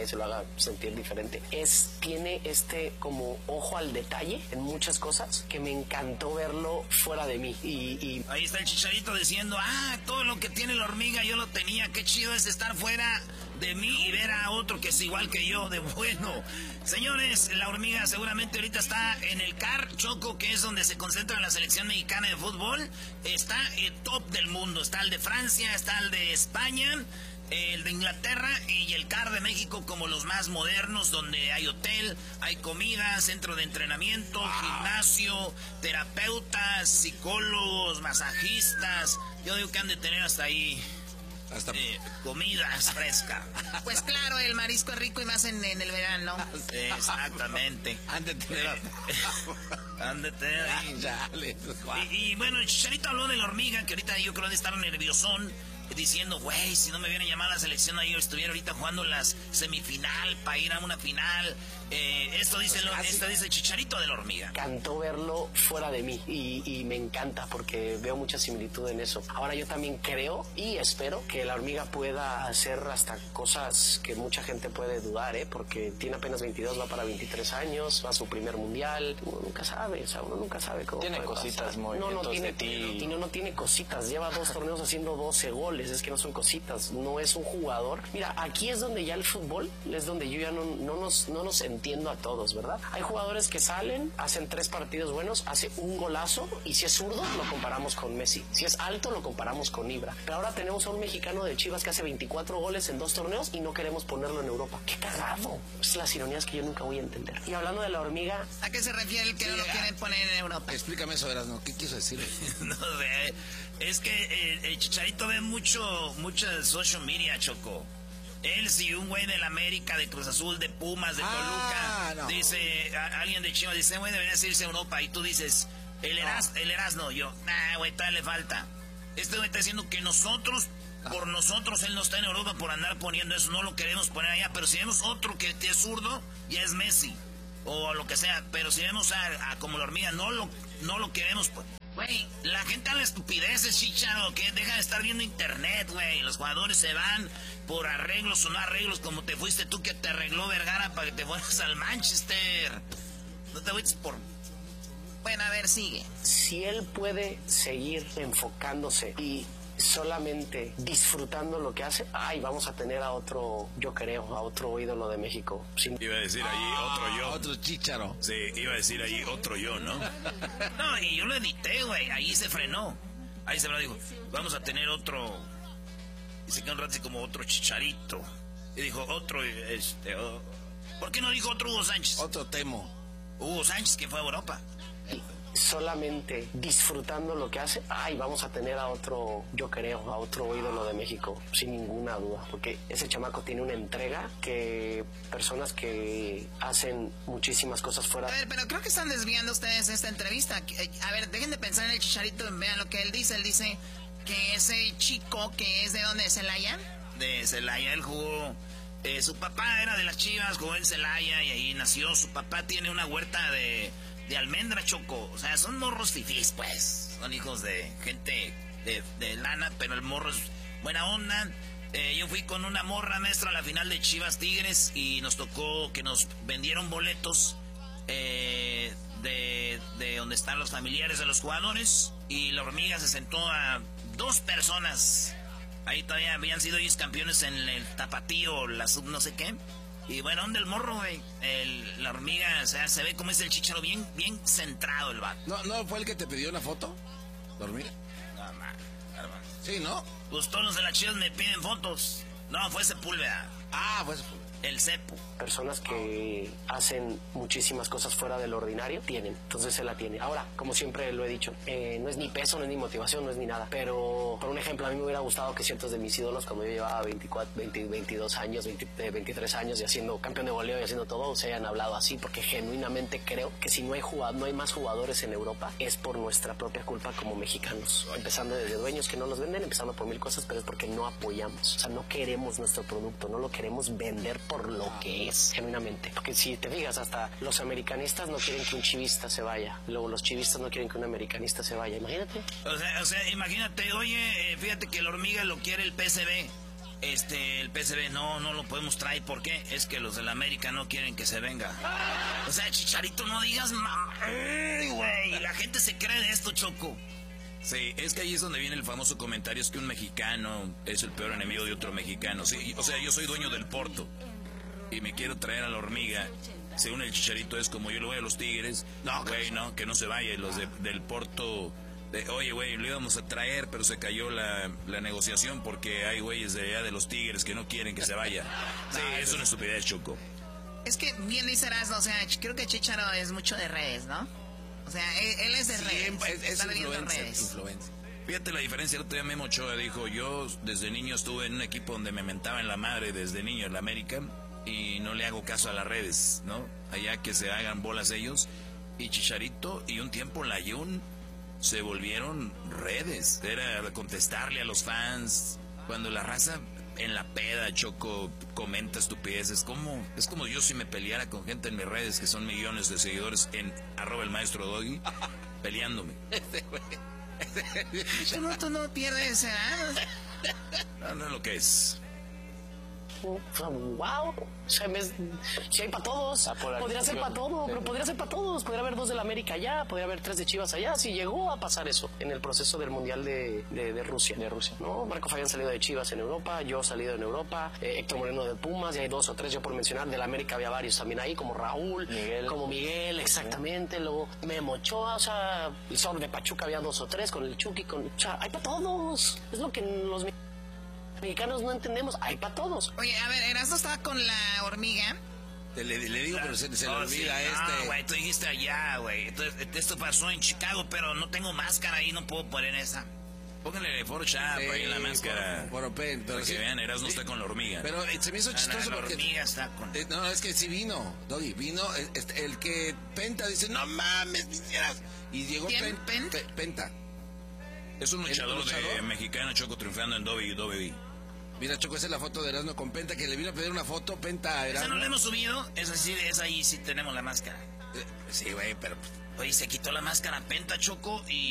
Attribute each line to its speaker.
Speaker 1: nadie se lo haga sentir diferente. Tiene como ojo al detalle en muchas cosas que me encantó verlo fuera de mí. Y
Speaker 2: ahí está el Chicharito diciendo, todo lo que tiene la hormiga yo lo tenía, qué chido es estar fuera de mí y ver a otro que es igual que yo, de bueno. Señores, la hormiga seguramente ahorita está en el CAR, Choco, que es donde se concentra la selección mexicana de fútbol. Está el top del mundo, está el de Francia, está el de España, el de Inglaterra y el CAR de México como los más modernos, donde hay hotel, hay comida, centro de entrenamiento, gimnasio, terapeutas, psicólogos, masajistas. Yo digo que han de tener hasta ahí comidas frescas.
Speaker 3: Pues claro, el marisco es rico y más en el verano.
Speaker 2: Exactamente.
Speaker 4: Han de tener
Speaker 2: ahí. Y bueno, el Chicharito habló de la hormiga, que ahorita yo creo de estar nerviosón, diciendo, güey, si no me vienen a llamar a la selección, ahí yo estuviera ahorita jugando las semifinal para ir a una final. Esto dice el Chicharito de la hormiga.
Speaker 1: Encantó verlo fuera de mí y me encanta porque veo mucha similitud en eso. Ahora yo también creo y espero que la hormiga pueda hacer hasta cosas que mucha gente puede dudar, porque tiene apenas 22, va para 23 años, va a su primer mundial. Uno nunca sabe, uno nunca sabe cómo
Speaker 4: tiene cositas, movimientos de ti.
Speaker 1: No tiene cositas, lleva 2 torneos haciendo 12 goles, es que no son cositas, no es un jugador. Mira, aquí es donde ya el fútbol, es donde yo ya no nos entiendo a todos, ¿verdad? Hay jugadores que salen, hacen 3 partidos buenos, hace un golazo y si es zurdo lo comparamos con Messi, si es alto lo comparamos con Ibra, pero ahora tenemos a un mexicano de Chivas que hace 24 goles en 2 torneos y no queremos ponerlo en Europa. ¡Qué cagado! Es las ironías que yo nunca voy a entender. Y hablando de la hormiga...
Speaker 3: ¿A qué se refiere el que no lo quieren poner en Europa?
Speaker 4: Explícame eso, Erasmo, ¿qué quiso decir?
Speaker 2: No sé, es que el Chicharito ve mucha social media, Choco. Él sí, un güey del América, de Cruz Azul, de Pumas, de Toluca, no. Dice, alguien de Chivas dice, güey, debería irse a Europa, y tú dices, el Erasmo, yo, güey, todavía le falta. Este güey está diciendo que nosotros, por nosotros, él no está en Europa por andar poniendo eso, no lo queremos poner allá, pero si vemos otro que es zurdo, ya es Messi, o lo que sea, pero si vemos a como la hormiga, no lo queremos, pues. Güey, la gente habla estupideces, Chicharo, que deja de estar viendo internet, güey. Los jugadores se van por arreglos o no arreglos, como te fuiste tú que te arregló Vergara para que te fueras al Manchester. No te fuiste por...
Speaker 3: Bueno, a ver, sigue.
Speaker 1: Si él puede seguir enfocándose y solamente disfrutando lo que hace, vamos a tener a otro, yo creo, a otro ídolo de México.
Speaker 5: Iba a decir allí otro yo.
Speaker 4: Otro Chícharo.
Speaker 5: Sí, iba a decir allí otro yo, ¿no?
Speaker 2: No, y yo lo edité, güey, ahí se frenó. Ahí se me dijo, vamos a tener otro... Y se quedó un rato así como otro Chicharito. Y dijo, otro, ¿por qué no dijo otro Hugo Sánchez?
Speaker 4: Otro Temo.
Speaker 2: Hugo Sánchez, que fue a Europa.
Speaker 1: Solamente disfrutando lo que hace, vamos a tener a otro, yo creo, a otro ídolo de México, sin ninguna duda, porque ese chamaco tiene una entrega que personas que hacen muchísimas cosas fuera...
Speaker 3: A ver, pero creo que están desviando ustedes esta entrevista. A ver, dejen de pensar en el Chicharito, vean lo que él dice que ese chico que es de ¿dónde? ¿De Celaya?
Speaker 2: De Celaya, él jugó... su papá era de las Chivas, jugó en Celaya y ahí nació. Su papá tiene una huerta de almendra, Choco. O sea, son morros fifís, pues. Son hijos de gente de lana, pero el morro es buena onda. Yo fui con una morra maestra a la final de Chivas Tigres y nos tocó que nos vendieron boletos de donde están los familiares de los jugadores, y la hormiga se sentó a 2 personas. Ahí todavía habían sido ellos campeones en el tapatío, la sub no sé qué. Y bueno, ¿dónde el morro, güey? La hormiga, o sea, se ve como es el Chicharo, bien centrado el vato.
Speaker 4: ¿No fue el que te pidió una foto? ¿La hormiga?
Speaker 2: No, man.
Speaker 4: Sí, ¿no?
Speaker 2: Pues todos los de las Chivas me piden fotos. No, fue Sepúlveda.
Speaker 4: Fue Sepúlveda.
Speaker 2: El cepo.
Speaker 1: Personas que hacen muchísimas cosas fuera del ordinario tienen, entonces se la tiene. Ahora, como siempre lo he dicho, no es ni peso, no es ni motivación, no es ni nada, pero por un ejemplo, a mí me hubiera gustado que ciertos de mis ídolos, cuando yo llevaba 22 años, 23 años y haciendo campeón de goleo y haciendo todo, se hayan hablado así, porque genuinamente creo que si no hay más jugadores en Europa, es por nuestra propia culpa como mexicanos, empezando desde dueños que no los venden, empezando por 1000 cosas, pero es porque no apoyamos, o sea, no queremos nuestro producto, no lo queremos vender por lo que es, genuinamente. Porque si te fijas, hasta los americanistas no quieren que un chivista se vaya. Luego los chivistas no quieren que un americanista se vaya. Imagínate.
Speaker 2: O sea, imagínate, oye, fíjate que la hormiga lo quiere el PSV. el PSV no lo podemos traer. ¿Por qué? Es que los de la América no quieren que se venga. O sea, Chicharito, no digas güey. La gente se cree de esto, Choco.
Speaker 5: Sí, es que ahí es donde viene el famoso comentario, es que un mexicano es el peor enemigo de otro mexicano. Sí, o sea, yo soy dueño del Porto y me quiero traer a la hormiga. Según el Chicharito es como yo le voy a los Tigres. No, güey, no, que no se vaya. Los del Porto, oye, güey, lo íbamos a traer, pero se cayó la negociación porque hay güeyes de allá de los Tigres que no quieren que se vaya. Sí, es una estupidez, Choco.
Speaker 3: Es que bien dice Erasmo, o sea, creo que Chicharo es mucho de redes, ¿no? O sea, él es de redes.
Speaker 4: Es influencer.
Speaker 5: Fíjate la diferencia, el otro día Memo Ochoa dijo, yo desde niño estuve en un equipo donde me mentaban la madre desde niño en la América y no le hago caso a las redes, ¿no? Allá que se hagan bolas ellos. Y Chicharito y un tiempo Layún se volvieron redes, era contestarle a los fans, cuando la raza en la peda, Choco, comenta estupideces, es como yo si me peleara con gente en mis redes, que son millones de seguidores, en @elmaestrodoggy, peleándome.
Speaker 3: Tú no pierdes,
Speaker 5: No es lo que es.
Speaker 1: Wow, si hay para todos, podría ser para todo, pero podría ser para todos, podría haber 2 de la América allá, podría haber 3 de Chivas allá, si llegó a pasar eso en el proceso del Mundial de Rusia. No, Marco Fabián salido de Chivas en Europa, yo salido en Europa, Héctor Moreno de Pumas, y hay 2 o 3 yo por mencionar, de la América había varios también ahí, como Raúl, como Miguel, exactamente, luego Memo Ochoa, o sea, el Zorro de Pachuca había 2 o 3, con el Chucky, o sea, hay para todos, es lo que los mexicanos no entendemos, hay para todos.
Speaker 3: Oye, a ver, Erasmo estaba con la hormiga.
Speaker 4: Le digo, pero se le olvida
Speaker 2: No, güey, tú dijiste allá, güey. Esto pasó en Chicago, pero no tengo máscara y no puedo poner esa.
Speaker 5: Pónganle Photoshop ahí la máscara.
Speaker 4: Pero
Speaker 5: para que vean, Erasmo está con la hormiga.
Speaker 4: Pero se me hizo chistoso
Speaker 2: la
Speaker 4: porque...
Speaker 2: hormiga está con...
Speaker 4: no, es que sí vino, Doggy, vino el que Penta dice, no mames, quisieras. Y llegó
Speaker 3: ¿Quién?
Speaker 4: Penta.
Speaker 5: Es un luchador de mexicano, Choco, triunfando en WWE.
Speaker 4: Mira, Choco, esa es la foto de Erasmo con Penta, que le vino a pedir una foto, Penta a Erasmo.
Speaker 2: ¿Esa no la hemos subido? Esa ahí sí tenemos la máscara.
Speaker 4: Sí, güey, pero...
Speaker 2: Oye, se quitó la máscara Penta, Choco, y